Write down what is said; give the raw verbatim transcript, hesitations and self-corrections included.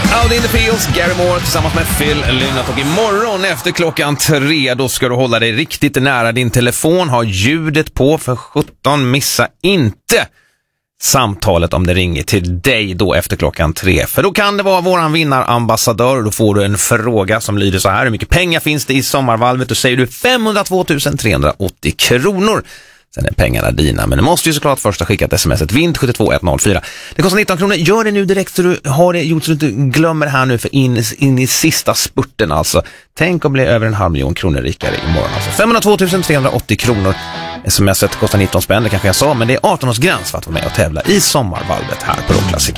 Out in the Fields, Gary Moore tillsammans med Phil Lynott. Och imorgon efter klockan tre då ska du hålla dig riktigt nära din telefon. Ha ljudet på för sjutton. Missa inte samtalet om det ringer till dig då efter klockan tre. För då kan det vara våran vinnarambassadör och då får du en fråga som lyder så här: hur mycket pengar finns det i sommarvalvet? Då säger du femhundratvå tusen trehundraåttio kronor. Sen är pengarna dina, men du måste ju såklart först ha skickat smset vint sju två ett noll fyra. Det kostar nitton kronor. Gör det nu direkt så du har det gjort så du inte glömmer det här nu för in, in i sista spurten alltså. Tänk att bli över en halv miljon kronor rikare imorgon alltså. femhundratvå tusen trehundraåttio kronor. Smset kostar nitton spänn, det kanske jag sa, men det är arton års gräns för att vara med och tävla i sommarvalvet här på Rockklassiker.